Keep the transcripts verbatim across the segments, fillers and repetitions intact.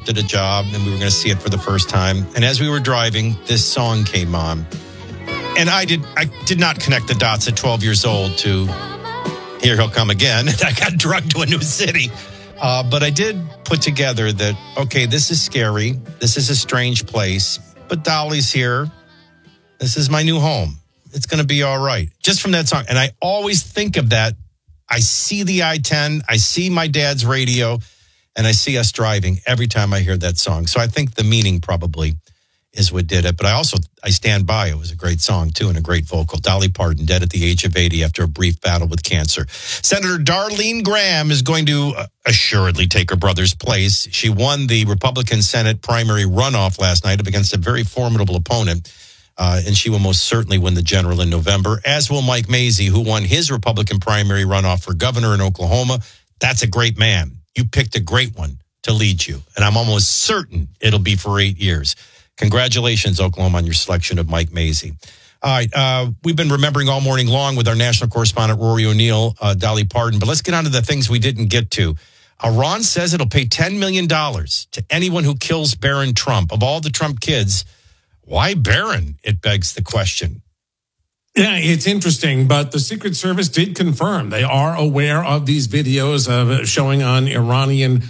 accepted a job and we were going to see it for the first time. And as we were driving, this song came on. And I did I did not connect the dots at twelve years old to Here He'll Come Again. And I got drugged to a new city. Uh, but I did put together that, okay, this is scary. This is a strange place. But Dolly's here. This is my new home. It's going to be all right. Just from that song. And I always think of that. I see the I ten. I see my dad's radio. And I see us driving every time I hear that song. So I think the meaning probably is what did it. But I also, I stand by. It was a great song, too, and a great vocal. Dolly Parton, dead at the age of eighty after a brief battle with cancer. Senator Darlene Graham is going to uh, assuredly take her brother's place. She won the Republican Senate primary runoff last night against a very formidable opponent. Uh, and she will most certainly win the general in November, as will Mike Mazzei, who won his Republican primary runoff for governor in Oklahoma. That's a great man. You picked a great one to lead you, and I'm almost certain it'll be for eight years. Congratulations, Oklahoma, on your selection of Mike Mazzei. All right, uh, we've been remembering all morning long with our national correspondent, Rory O'Neill, uh, Dolly Parton, but let's get on to the things we didn't get to. Iran says it'll pay ten million dollars to anyone who kills Barron Trump. Of all the Trump kids, why Barron? It begs the question. Yeah, it's interesting, but the Secret Service did confirm they are aware of these videos of showing on Iranian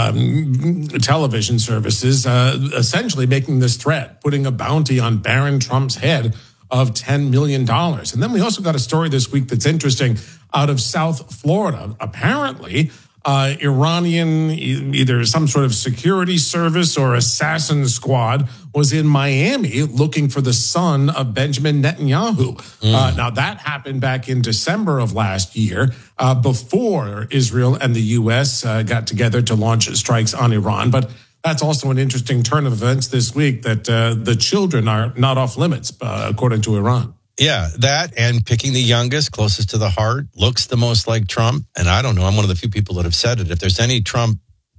um, television services, uh, essentially making this threat, putting a bounty on Barron Trump's head of ten million dollars. And then we also got a story this week that's interesting out of South Florida. Apparently, uh, Iranian, either some sort of security service or assassin squad was in Miami looking for the son of Benjamin Netanyahu. Mm. Uh, now, that happened back in December of last year, uh, before Israel and the U S uh, got together to launch strikes on Iran. But that's also an interesting turn of events this week, that uh, the children are not off limits, uh, according to Iran. Yeah, that and picking the youngest, closest to the heart, looks the most like Trump. And I don't know, I'm one of the few people that have said it. If there's any Trump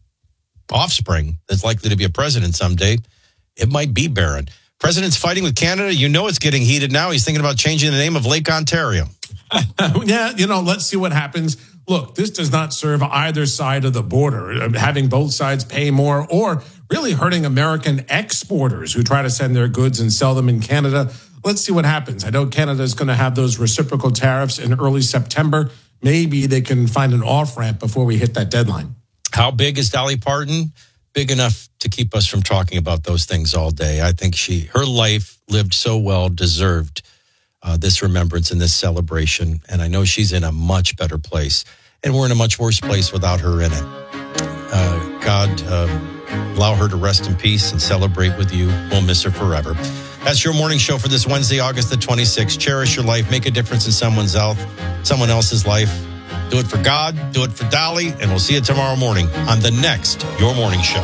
offspring that's likely to be a president someday, it might be Barron. President's fighting with Canada. You know it's getting heated now. He's thinking about changing the name of Lake Ontario. Yeah, you know, let's see what happens. Look, this does not serve either side of the border, having both sides pay more or really hurting American exporters who try to send their goods and sell them in Canada. Let's see what happens. I know Canada is going to have those reciprocal tariffs in early September. Maybe they can find an off-ramp before we hit that deadline. How big is Dolly Parton? Big enough to keep us from talking about those things all day. I think she, her life lived so well, deserved uh, this remembrance and this celebration. And I know she's in a much better place. And we're in a much worse place without her in it. Uh, God, um, allow her to rest in peace and celebrate with you. We'll miss her forever. That's your morning show for this Wednesday, August the twenty-sixth. Cherish your life. Make a difference in someone's health, someone else's life. Do it for God. Do it for Dolly. And we'll see you tomorrow morning on the next Your Morning Show.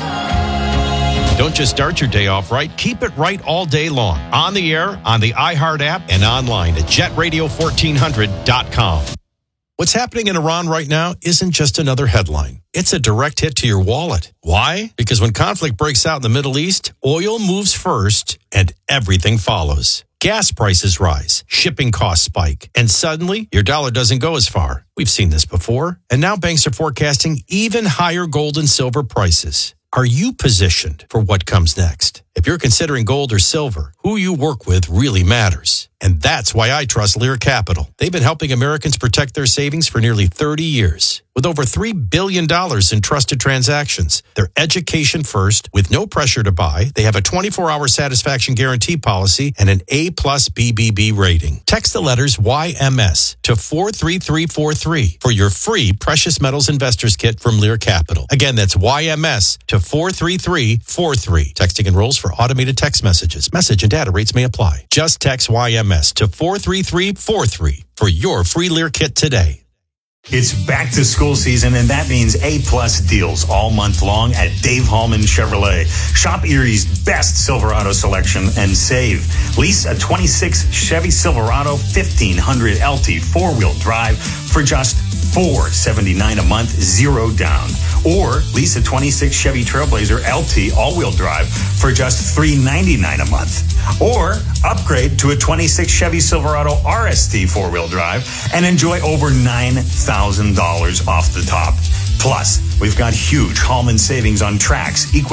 Don't just start your day off right. Keep it right all day long. On the air, on the iHeart app, and online at jet radio fourteen hundred dot com. What's happening in Iran right now isn't just another headline. It's a direct hit to your wallet. Why? Because when conflict breaks out in the Middle East, oil moves first and everything follows. Gas prices rise, shipping costs spike, and suddenly your dollar doesn't go as far. We've seen this before, and now banks are forecasting even higher gold and silver prices. Are you positioned for what comes next? If you're considering gold or silver, who you work with really matters. And that's why I trust Lear Capital. They've been helping Americans protect their savings for nearly thirty years. With over three billion dollars in trusted transactions, they're education first with no pressure to buy. They have a twenty-four hour satisfaction guarantee policy and an A plus B B B rating. Text the letters Y M S to four three three four three for your free Precious Metals Investors Kit from Lear Capital. Again, that's Y M S to four three three four three. Texting enrolls for automated text messages. Message and data rates may apply. Just text Y M S to four three three four three for your free Lear Kit today. It's back to school season, and that means A-plus deals all month long at Dave Hallman Chevrolet. Shop Erie's best Silverado selection and save. Lease a twenty-six Chevy Silverado fifteen hundred L T four-wheel drive for just four seventy-nine a month, zero down. Or lease a twenty-six Chevy Trailblazer L T all-wheel drive for just three ninety-nine a month. Or upgrade to a twenty-six Chevy Silverado R S T four-wheel drive and enjoy over nine thousand dollars off the top. Plus, we've got huge Hallman savings on tracks, equipment,